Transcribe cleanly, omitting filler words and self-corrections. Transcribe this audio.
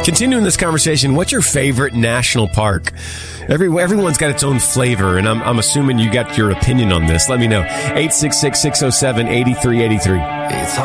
Continuing this conversation, what's your favorite national park? Everyone's got its own flavor, and I'm assuming you got your opinion on this. Let me know. 866-607-8383.